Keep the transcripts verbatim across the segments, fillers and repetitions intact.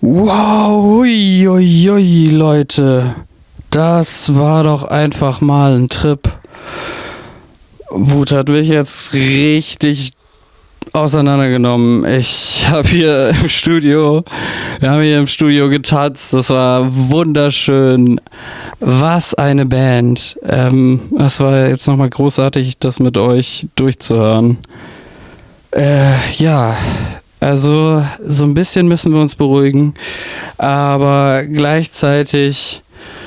Wow, ui, ui, ui, Leute. Das war doch einfach mal ein Trip. Wut hat mich jetzt richtig auseinandergenommen. Ich habe hier im Studio, wir haben hier im Studio getanzt. Das war wunderschön. Was eine Band. Ähm, das war jetzt nochmal großartig, das mit euch durchzuhören. Äh, ja, also so ein bisschen müssen wir uns beruhigen, aber gleichzeitig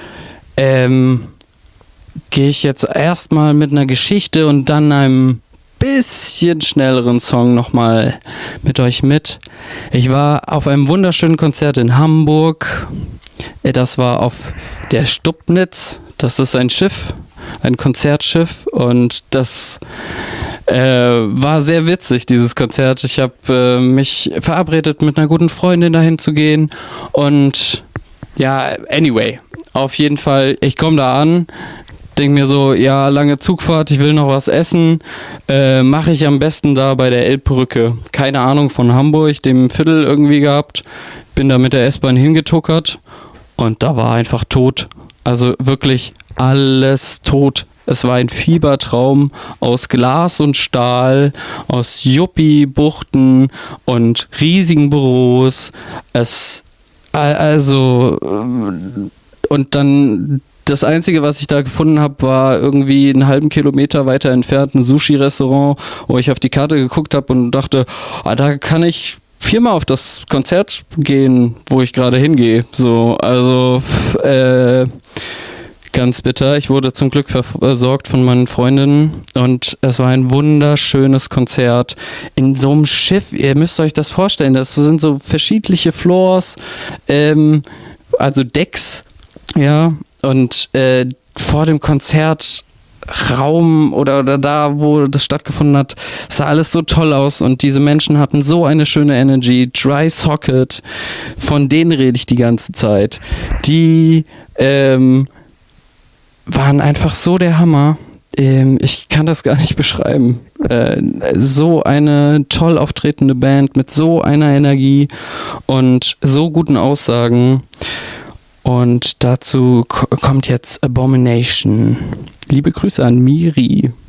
ähm, gehe ich jetzt erstmal mit einer Geschichte und dann einem bisschen schnelleren Song nochmal mit euch mit. Ich war auf einem wunderschönen Konzert in Hamburg. Das war auf der Stubnitz. Das ist ein Schiff, ein Konzertschiff, und das äh, war sehr witzig, dieses Konzert. Ich habe äh, mich verabredet, mit einer guten Freundin dahin zu gehen, und ja, anyway, auf jeden Fall, ich komme da an, denke mir so, ja, lange Zugfahrt, ich will noch was essen, äh, mache ich am besten da bei der Elbbrücke. Keine Ahnung von Hamburg, dem Viertel irgendwie gehabt, bin da mit der S-Bahn hingetuckert und da war einfach tot. Also wirklich alles tot. Es war ein Fiebertraum aus Glas und Stahl, aus Yuppie-Buchten und riesigen Büros. Es, also, und dann das Einzige, was ich da gefunden habe, war irgendwie einen halben Kilometer weiter entfernt ein Sushi-Restaurant, wo ich auf die Karte geguckt habe und dachte, ah, da kann ich viermal auf das Konzert gehen, wo ich gerade hingehe. So, also, äh, ganz bitter. Ich wurde zum Glück versorgt von meinen Freundinnen und es war ein wunderschönes Konzert in so einem Schiff. Ihr müsst euch das vorstellen, das sind so verschiedene Floors, ähm, also Decks, ja, und äh, vor dem Konzertraum oder, oder da, wo das stattgefunden hat, sah alles so toll aus und diese Menschen hatten so eine schöne Energy. Dry Socket, von denen rede ich die ganze Zeit. Die ähm, waren einfach so der Hammer. Ähm, ich kann das gar nicht beschreiben. Äh, so eine toll auftretende Band mit so einer Energie und so guten Aussagen. Und dazu k- kommt jetzt Abomination. Liebe Grüße an Miri.